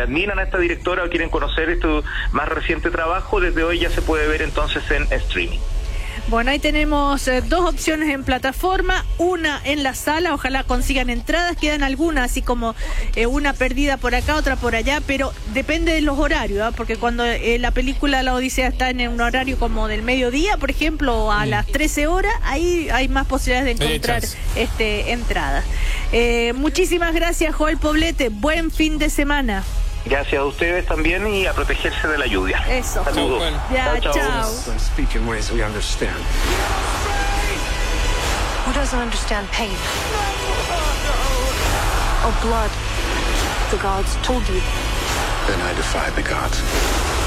admiran a esta directora o quieren conocer su más reciente trabajo, desde hoy ya se puede ver entonces en streaming. Bueno, ahí tenemos dos opciones en plataforma, una en la sala, ojalá consigan entradas, quedan algunas, así como una perdida por acá, otra por allá, pero depende de los horarios, ¿eh? Porque cuando la película La Odisea está en un horario como del mediodía, por ejemplo, a las 13 horas, ahí hay más posibilidades de encontrar entradas. Muchísimas gracias, Joel Poblete, buen fin de semana. Gracias a ustedes también y a protegerse de la lluvia. Eso. Saludos. Ya, chao. Speak in ways we understand. Who doesn't understand pain? Or blood? The gods told you. Then I defy the gods.